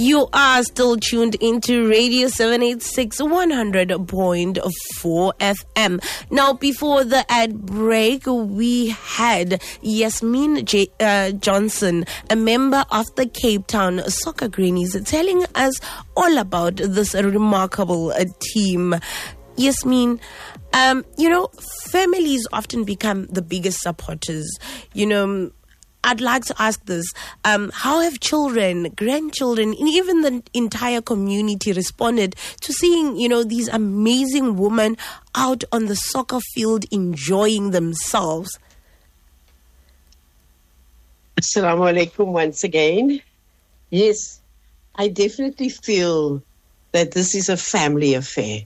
You are still tuned into Radio 786 100.4 FM. Now, before the ad break, we had Yasmin Johnson, a member of the Cape Town Soccer Grannies, telling us all about this remarkable team. Yasmin, families often become the biggest supporters. I'd like to ask this. How have children, grandchildren, and even the entire community responded to seeing, these amazing women out on the soccer field enjoying themselves? Assalamu alaikum once again. Yes, I definitely feel that this is a family affair.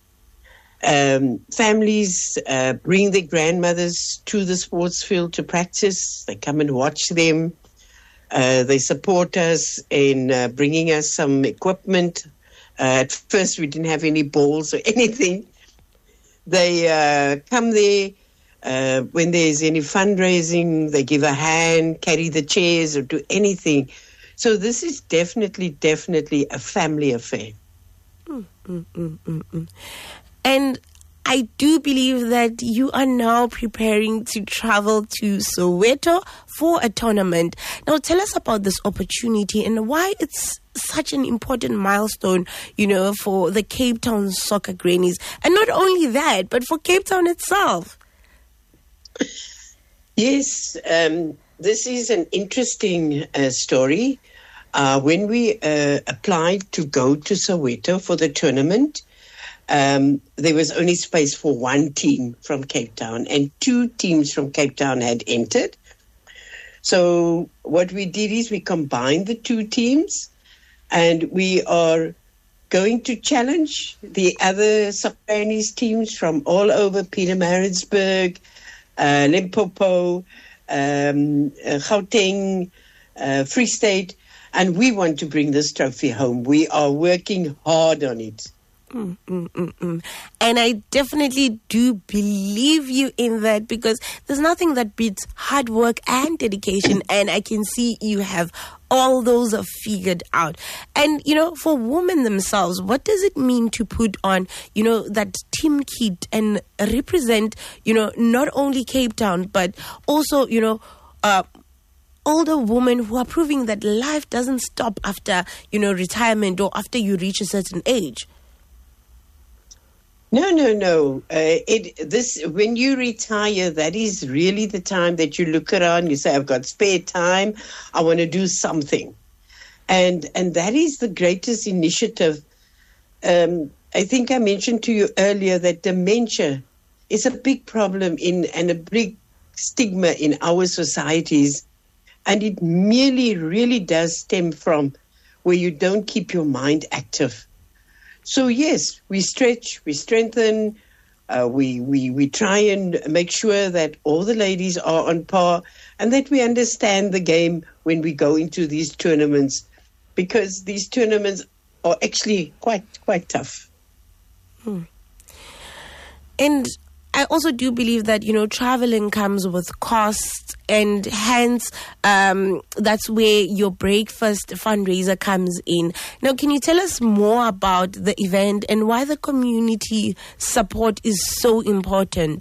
Families bring their grandmothers to the sports field to practice. They come and watch them. They support us in bringing us some equipment. At first, we didn't have any balls or anything. They come there when there's any fundraising. They give a hand, carry the chairs, or do anything. So this is definitely a family affair. And I do believe that you are now preparing to travel to Soweto for a tournament. Now, tell us about this opportunity and why it's such an important milestone, for the Cape Town Soccer Grannies. And not only that, but for Cape Town itself. Yes, this is an interesting story. When we applied to go to Soweto for the tournament, there was only space for one team from Cape Town, and two teams from Cape Town had entered. So what we did is we combined the two teams, and we are going to challenge the other Soccer Grannies teams from all over Pietermaritzburg, Limpopo, Gauteng, Free State, and we want to bring this trophy home. We are working hard on it. And I definitely do believe you in that, because there's nothing that beats hard work and dedication, and I can see you have all those are figured out. And for women themselves, what does it mean to put on that team kit and represent not only Cape Town but also older women who are proving that life doesn't stop after retirement or after you reach a certain age? No. When you retire, that is really the time that you look around. You say, "I've got spare time. I want to do something," and that is the greatest initiative. I think I mentioned to you earlier that dementia is a big problem and a big stigma in our societies, and it really does stem from where you don't keep your mind active. So yes, we stretch, we strengthen, we try and make sure that all the ladies are on par and that we understand the game when we go into these tournaments, because these tournaments are actually quite tough. And I also do believe that, traveling comes with costs, and hence that's where your breakfast fundraiser comes in. Now, can you tell us more about the event and why the community support is so important?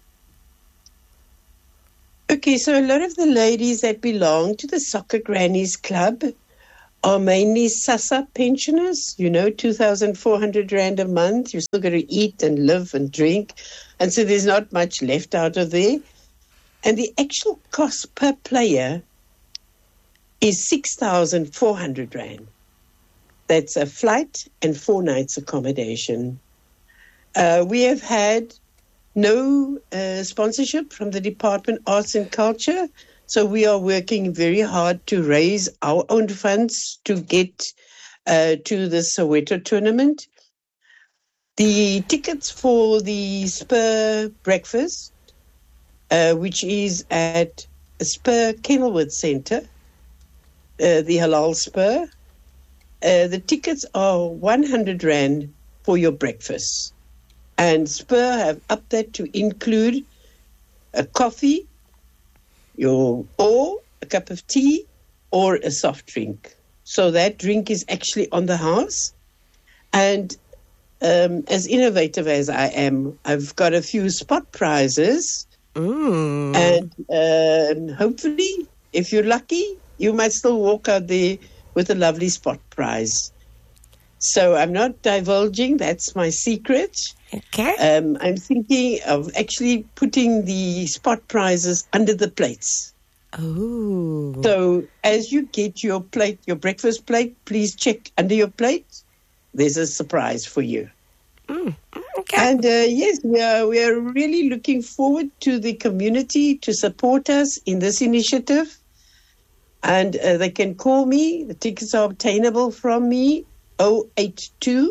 Okay, so a lot of the ladies that belong to the Soccer Grannies Club are mainly SASSA pensioners, 2,400 Rand a month. You're still going to eat and live and drink. And so there's not much left out of there. And the actual cost per player is 6,400 Rand. That's a flight and 4 nights accommodation. We have had no sponsorship from the Department of Arts and Culture. So we are working very hard to raise our own funds to get to the Soweto tournament. The tickets for the Spur breakfast, which is at Spur Kenilworth Centre, the Halal Spur, the tickets are 100 Rand for your breakfast. And Spur have upped that to include a coffee, or a cup of tea, or a soft drink. So that drink is actually on the house. And as innovative as I am, I've got a few spot prizes. And hopefully, if you're lucky, you might still walk out there with a lovely spot prize. So I'm not divulging. That's my secret. Okay. I'm thinking of actually putting the spot prizes under the plates. Oh. So as you get your plate, your breakfast plate, please check under your plate. There's a surprise for you. Okay. And yes, we are really looking forward to the community to support us in this initiative. And they can call me. The tickets are obtainable from me, 082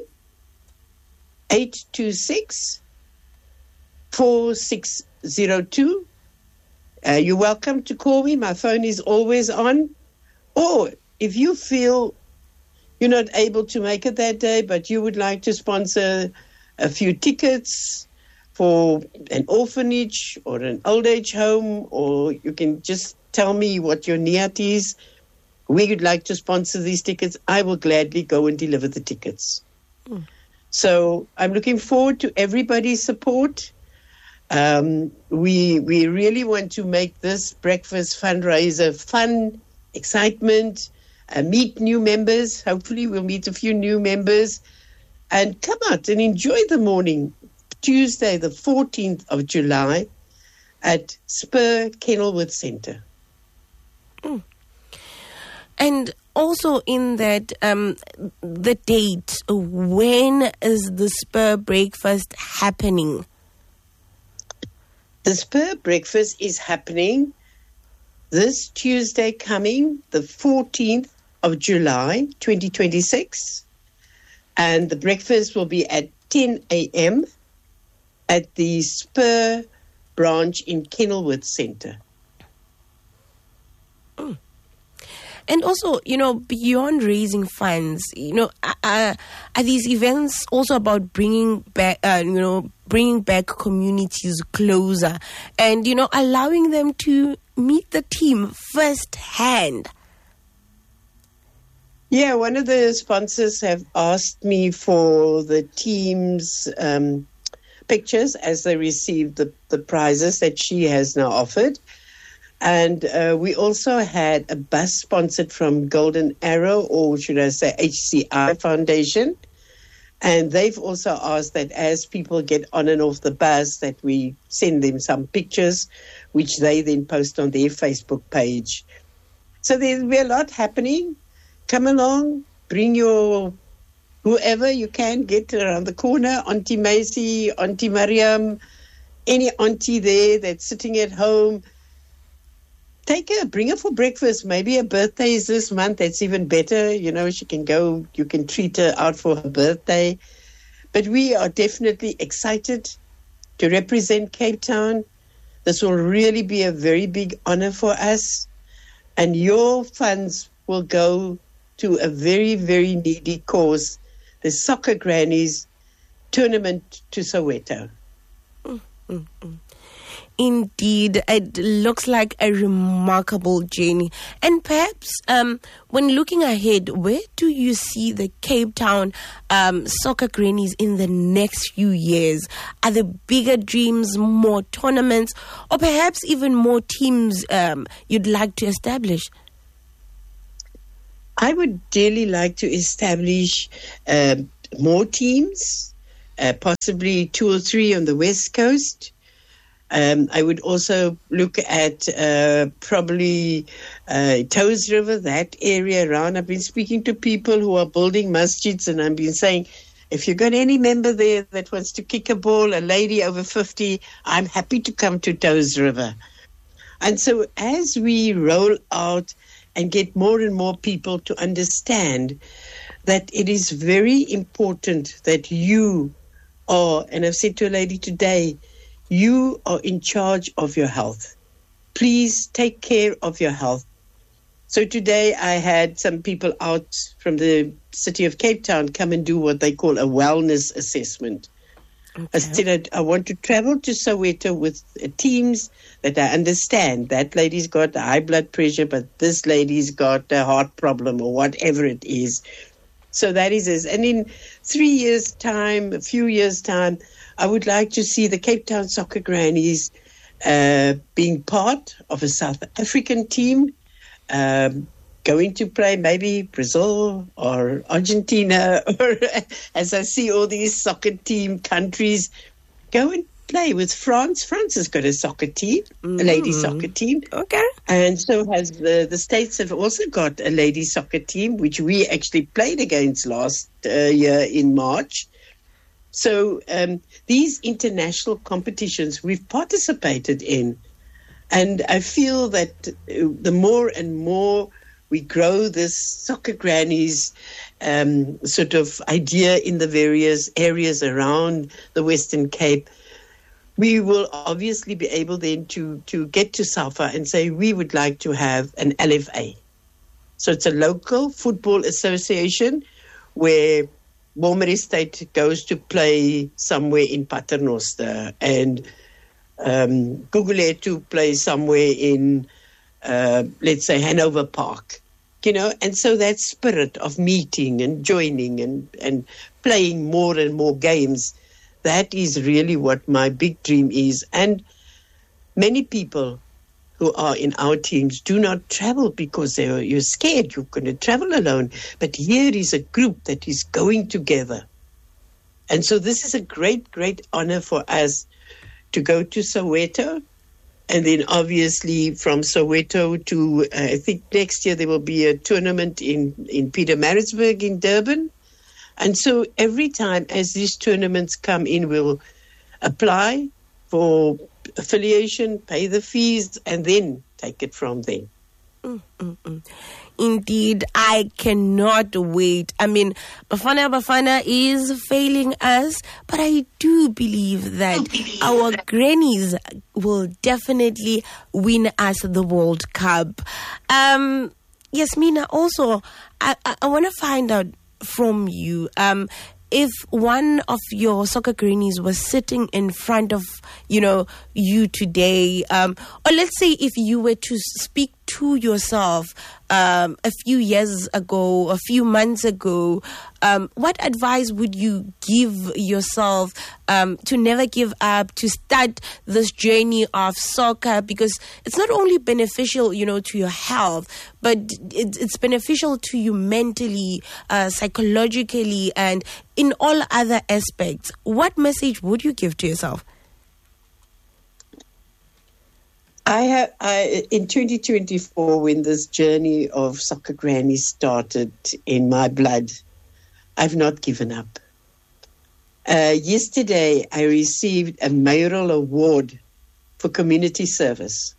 826 4602. You're welcome to call me. My phone is always on. Or if you feel you're not able to make it that day, but you would like to sponsor a few tickets for an orphanage or an old age home, or you can just tell me what your niyat is. We would like to sponsor these tickets. I will gladly go and deliver the tickets. So I'm looking forward to everybody's support. We really want to make this breakfast fundraiser fun, excitement, meet new members. Hopefully we'll meet a few new members and come out and enjoy the morning, Tuesday, the 14th of July at Spur Kenilworth Centre. And also in that, the date, when is the Spur breakfast happening? The Spur breakfast is happening this Tuesday coming, the 14th of July, 2026. And the breakfast will be at 10 a.m. at the Spur branch in Kenilworth Centre. And also, beyond raising funds, are these events also about bringing back communities closer and, allowing them to meet the team firsthand? Yeah, one of the sponsors have asked me for the team's pictures as they receive the prizes that she has now offered. And we also had a bus sponsored from Golden Arrow, or should I say HCI Foundation. And they've also asked that as people get on and off the bus, that we send them some pictures, which they then post on their Facebook page. So there'll be a lot happening. Come along, bring your whoever you can get around the corner, Auntie Macy, Auntie Mariam, any auntie there that's sitting at home. Take her, bring her for breakfast. Maybe her birthday is this month. That's even better. She can go, you can treat her out for her birthday. But we are definitely excited to represent Cape Town. This will really be a very big honor for us. And your funds will go to a very, very needy cause, the Soccer Grannies Tournament to Soweto. Indeed, it looks like a remarkable journey. And perhaps when looking ahead, where do you see the Cape Town Soccer Grannies in the next few years? Are there bigger dreams, more tournaments, or perhaps even more teams you'd like to establish? I would dearly like to establish more teams, possibly 2 or 3 on the West Coast. I would also look at probably Toes River, that area around. I've been speaking to people who are building masjids, and I've been saying, if you've got any member there that wants to kick a ball, a lady over 50, I'm happy to come to Toes River. And so as we roll out and get more and more people to understand that it is very important that you are, and I've said to a lady today, you are in charge of your health. Please take care of your health. So today I had some people out from the city of Cape Town come and do what they call a wellness assessment. I said I want to travel to Soweto with teams that I understand. That lady's got high blood pressure, but this lady's got a heart problem or whatever it is. So that is it. And in 3 years' time, a few years' time, I would like to see the Cape Town Soccer Grannies being part of a South African team, going to play maybe Brazil or Argentina, or as I see all these soccer team countries, go and play with France. France has got a soccer team, a ladies soccer team. Okay. And so has the States have also got a ladies soccer team, which we actually played against last year in March. So these international competitions we've participated in. And I feel that the more and more we grow this soccer grannies sort of idea in the various areas around the Western Cape, we will obviously be able then to get to SAFA and say we would like to have an LFA. So it's a local football association where Bomeri State goes to play somewhere in Paternoster and Guguletu plays somewhere in let's say Hanover Park, and so that spirit of meeting and joining and playing more and more games, that is really what my big dream is. And many people who are in our teams do not travel because you're scared you're going to travel alone. But here is a group that is going together. And so this is a great, great honor for us to go to Soweto. And then obviously from Soweto to, I think next year there will be a tournament in Pietermaritzburg in Durban. And so every time as these tournaments come in, we'll apply for affiliation, pay the fees, and then take it from there. Indeed, I cannot wait. I mean, Bafana is failing us, but I do believe that our grannies will definitely win us the World Cup. Yasmina, also, I want to find out from you, if one of your soccer grannies was sitting in front of, you today, or let's say if you were to speak to yourself a few years ago, a few months ago, what advice would you give yourself to never give up, to start this journey of soccer? Because it's not only beneficial, to your health, but it's beneficial to you mentally, psychologically, and in all other aspects. What message would you give to yourself? In 2024, when this journey of soccer granny started in my blood, I've not given up. Yesterday, I received a mayoral award for community service.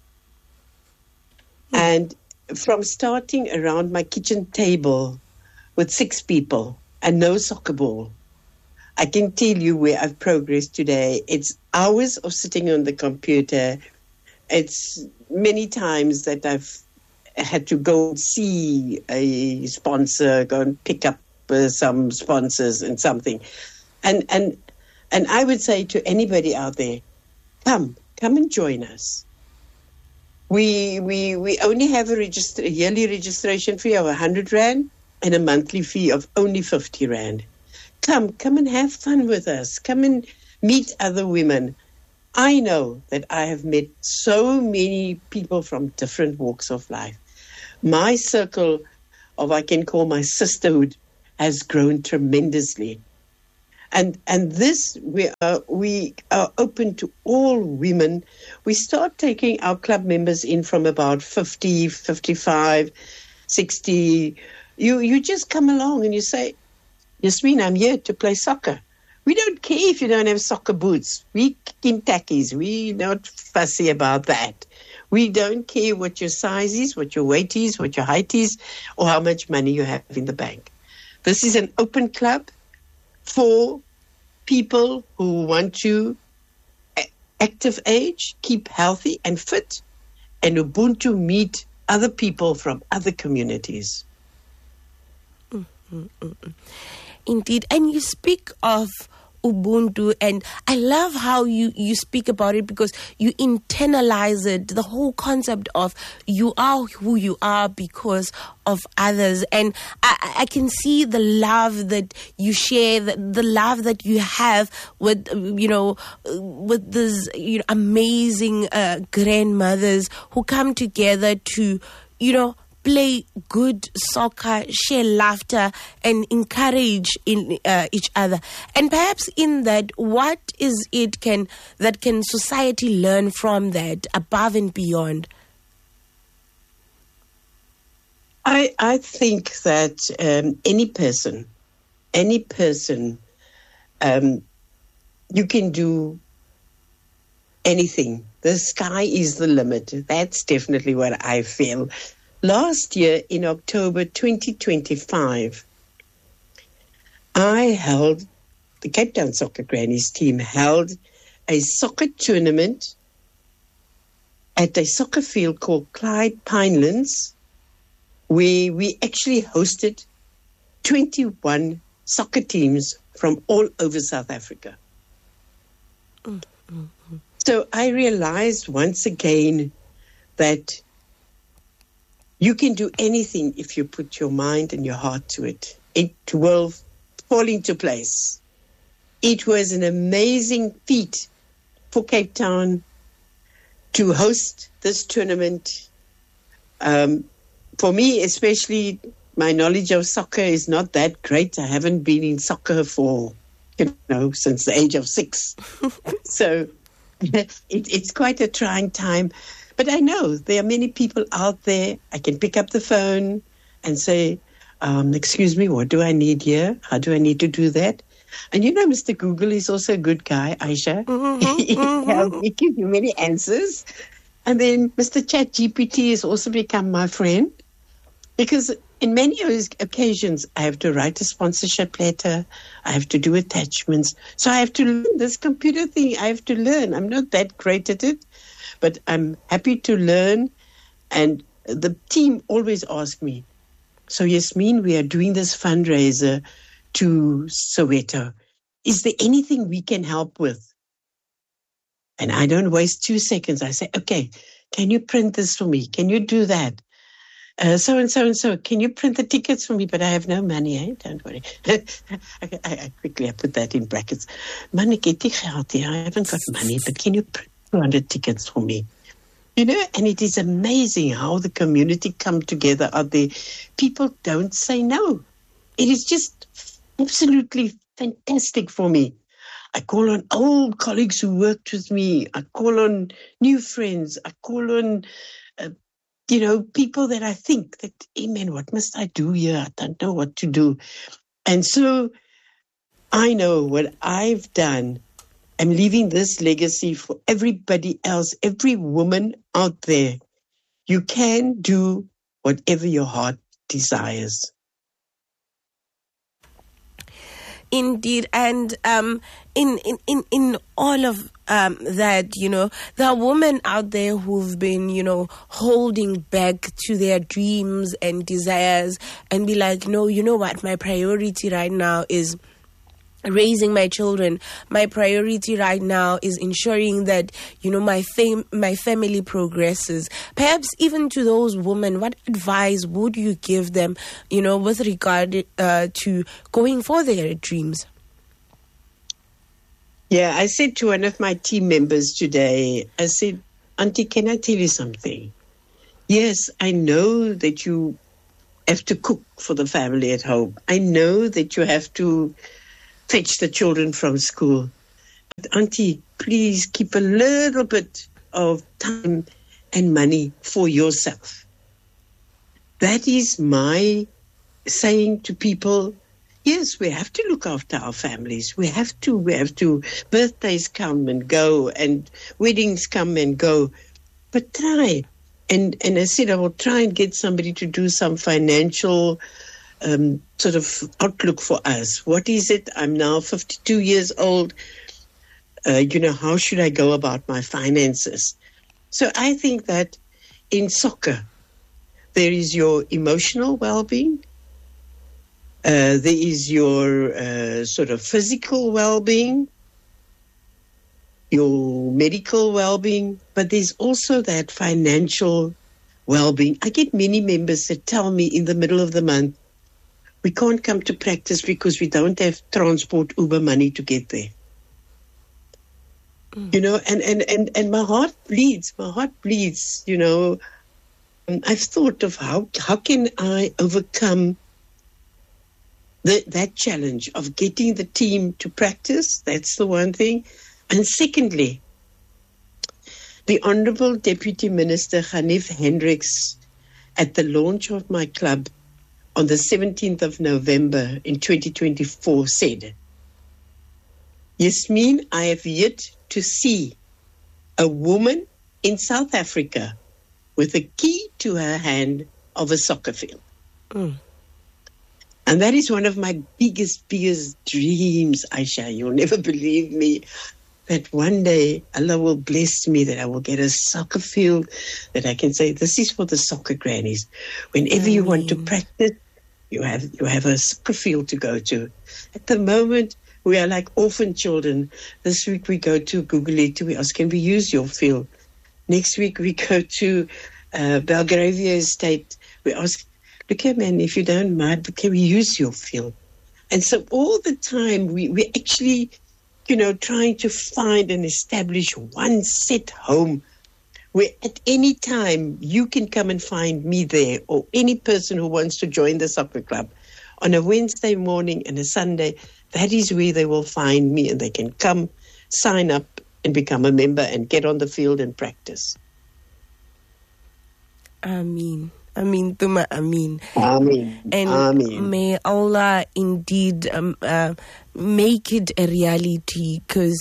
And from starting around my kitchen table with 6 people and no soccer ball, I can tell you where I've progressed today. It's hours of sitting on the computer. It's many times that I've had to go and see a sponsor, go and pick up some sponsors and something. And I would say to anybody out there, come and join us. We only have a yearly registration fee of 100 Rand and a monthly fee of only 50 Rand. Come and have fun with us. Come and meet other women. I know that I have met so many people from different walks of life. My circle of, I can call my sisterhood, has grown tremendously. And this, we are open to all women. We start taking our club members in from about 50, 55, 60. You just come along and you say, Yasmin, I'm here to play soccer. We don't care if you don't have soccer boots. We in tackies. We're not fussy about that. We don't care what your size is, what your weight is, what your height is, or how much money you have in the bank. This is an open club for people who want to active age, keep healthy and fit, and Ubuntu meet other people from other communities. Indeed. And you speak of Ubuntu. And I love how you speak about it, because you internalize it, the whole concept of you are who you are because of others. And I can see the love that you share, the love that you have with, with this amazing grandmothers who come together to, play good soccer, share laughter, and encourage in each other. And perhaps in that, what is it that can society learn from that above and beyond? I think that any person, you can do anything. The sky is the limit. That's definitely what I feel. Last year, in October 2025, the Cape Town Soccer Grannies team held a soccer tournament at a soccer field called Clyde Pinelands, where we actually hosted 21 soccer teams from all over South Africa. So I realized once again that you can do anything if you put your mind and your heart to it. It will fall into place. It was an amazing feat for Cape Town to host this tournament. For me, especially, my knowledge of soccer is not that great. I haven't been in soccer for, since the age of 6. So it's quite a trying time. But I know there are many people out there. I can pick up the phone and say, excuse me, what do I need here? How do I need to do that? And Mr. Google is also a good guy, Aisha. He gives you many answers. And then Mr. ChatGPT has also become my friend, because in many occasions I have to write a sponsorship letter. I have to do attachments. So I have to learn this computer thing. I have to learn. I'm not that great at it, but I'm happy to learn. And the team always ask me, so Yasmin, we are doing this fundraiser to Soweto. Is there anything we can help with? And I don't waste 2 seconds. I say, okay, can you print this for me? Can you do that? So and so and so. Can you print the tickets for me? But I have no money, eh? Don't worry. I put that in brackets. Man, ek het nie geld hier. I haven't got money, but can you print 200 tickets for me? And it is amazing how the community come together out there. People don't say no. It is just absolutely fantastic for me. I call on old colleagues who worked with me. I call on new friends. I call on, people that I think that, hey man, what must I do here? I don't know what to do. And so I know what I've done. I'm leaving this legacy for everybody else, every woman out there. You can do whatever your heart desires. Indeed, and in all of that, there are women out there who've been, holding back to their dreams and desires, and be like, no, you know what, my priority right now is raising my children. My priority right now is ensuring that my family progresses. Perhaps even to those women, what advice would you give them, with regard to going for their dreams? Yeah, I said to one of my team members today, I said, Auntie, can I tell you something? Yes, I know that you have to cook for the family at home. I know that you have to fetch the children from school. But Auntie, please keep a little bit of time and money for yourself. That is my saying to people, yes, we have to look after our families. We have to. Birthdays come and go and weddings come and go. But try. And I said I will try and get somebody to do some financial sort of outlook for us. What is it? I'm now 52 years old. How should I go about my finances? So I think that in soccer, there is your emotional well-being. There is your sort of physical well-being, your medical well-being, but there's also that financial well-being. I get many members that tell me in the middle of the month, we can't come to practice because we don't have transport Uber money to get there. You know, and my heart bleeds. You know, I've thought of how can I overcome that challenge of getting the team to practice. That's the one thing. And secondly, the Honourable Deputy Minister Hanif Hendricks, at the launch of my club on the 17th of November in 2024, said, Yasmin, I have yet to see a woman in South Africa with a key to her hand of a soccer field. And that is one of my biggest dreams, Aisha. You'll never believe me. That one day Allah will bless me that I will get a soccer field that I can say, this is for the soccer grannies. Whenever you want to practice, you have a soccer field to go to. At the moment, we are like orphan children. This week we go to Guguletu, we ask, can we use your field? Next week we go to Belgravia Estate. We ask, look here man, if you don't mind, can we use your field? And so all the time we actually, you know, trying to find and establish one set home where at any time you can come and find me there, or any person who wants to join the soccer club on a Wednesday morning and a Sunday. That is where they will find me, and they can come, sign up and become a member and get on the field and practice. Ameen. Tuma Ameen. Ameen. And Ameen. May Allah indeed make it a reality, because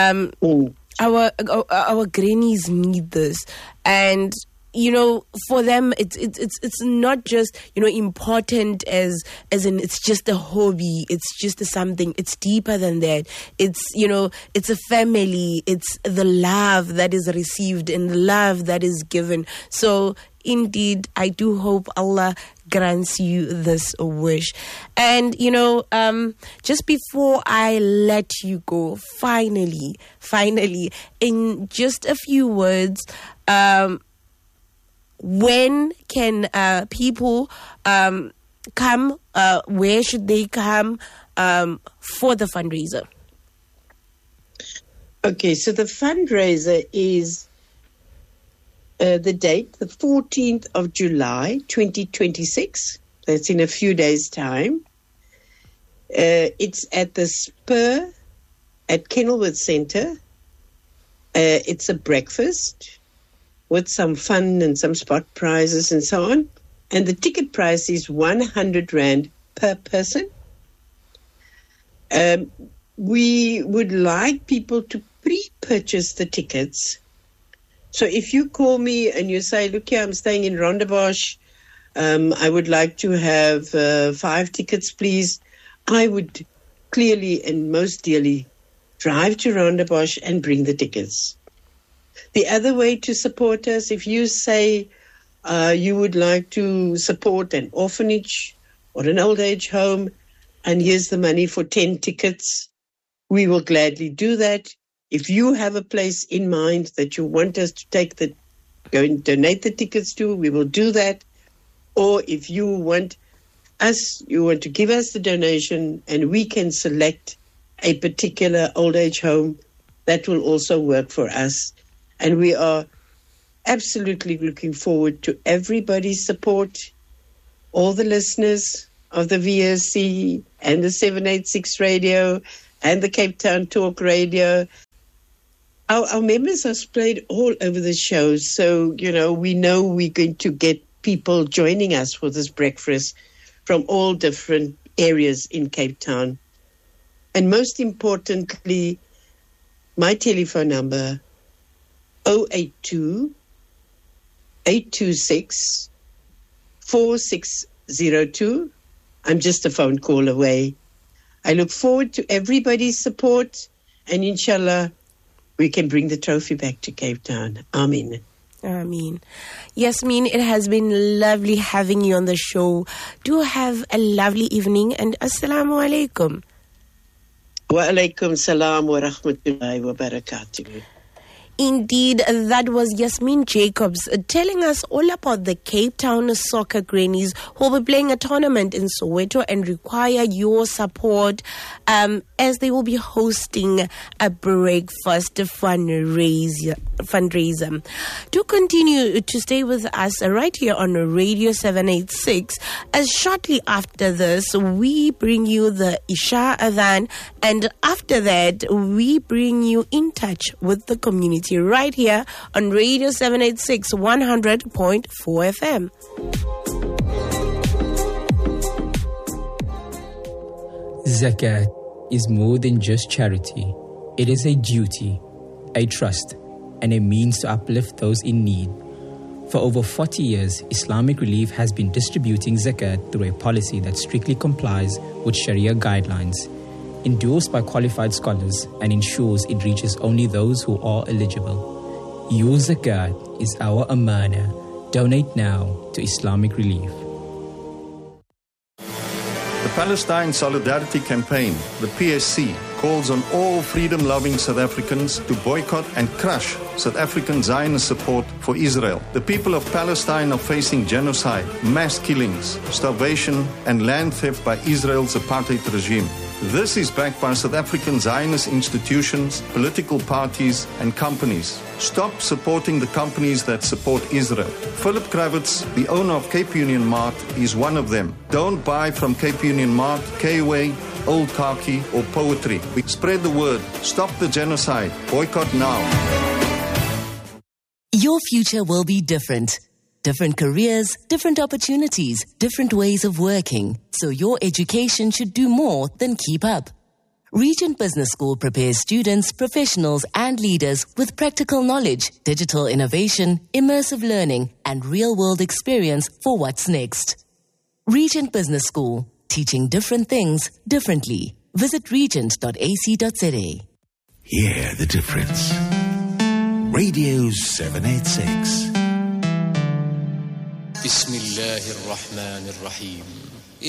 our grannies need this. And you know, for them, it's not just, you know, important as in it's just a hobby. It's just something. It's deeper than that. It's, you know, it's a family. It's the love that is received and the love that is given. So indeed, I do hope Allah grants you this wish. And, you know, just before I let you go, finally, in just a few words, when can people come? Where should they come for the fundraiser? Okay, so the fundraiser is the date, the 14th of July, 2026. That's in a few days' time. It's at the Spur at Kenilworth Centre. It's a breakfast with some fun and some spot prizes and so on. And the ticket price is 100 Rand per person. We would like people to pre-purchase the tickets. So if you call me and you say, look here, I'm staying in Rondebosch, I would like to have 5 tickets, please. I would clearly and most dearly drive to Rondebosch and bring the tickets. The other way to support us, if you say you would like to support an orphanage or an old age home, and here's the money for 10 tickets, we will gladly do that. If you have a place in mind that you want us to go and donate the tickets to, we will do that. Or if you want to give us the donation and we can select a particular old age home, that will also work for us. And we are absolutely looking forward to everybody's support, all the listeners of the VSC and the 786 radio and the Cape Town Talk radio. Our members are spread all over the show. So, you know we're going to get people joining us for this breakfast from all different areas in Cape Town. And most importantly, my telephone number, 082 826 4602. I'm just a phone call away. I look forward to everybody's support, and inshallah, we can bring the trophy back to Cape Town. Amen. Ameen. Yasmin, it has been lovely having you on the show. Do have a lovely evening and assalamu alaikum. Wa alaikum salam wa rahmatullahi wa barakatuh. Indeed, that was Yasmin Jacobs telling us all about the Cape Town Soccer Grannies who will be playing a tournament in Soweto and require your support as they will be hosting a breakfast fundraiser. Do continue to stay with us right here on Radio 786 as shortly after this we bring you the Isha Adhan, and after that we bring you in touch with the community right here on Radio 786 100.4 FM. Zakat is more than just charity. It is a duty, a trust, and a means to uplift those in need. For over 40 years, Islamic Relief has been distributing zakat through a policy that strictly complies with Sharia guidelines, endorsed by qualified scholars, and ensures it reaches only those who are eligible. Your zakat is our amana. Donate now to Islamic Relief. The Palestine Solidarity Campaign, the PSC, calls on all freedom-loving South Africans to boycott and crush South African Zionist support for Israel. The people of Palestine are facing genocide, mass killings, starvation, and land theft by Israel's apartheid regime. This is backed by South African Zionist institutions, political parties, and companies. Stop supporting the companies that support Israel. Philip Kravitz, the owner of Cape Union Mart, is one of them. Don't buy from Cape Union Mart, K-Way, Old Khaki, or Poetry. We spread the word. Stop the genocide. Boycott now. Your future will be different. Different careers, different opportunities, different ways of working. So your education should do more than keep up. Regent Business School prepares students, professionals, and leaders with practical knowledge, digital innovation, immersive learning, and real-world experience for what's next. Regent Business School, teaching different things differently. Visit regent.ac.za. Hear the difference. Radio 786. بسم الله الرحمن الرحيم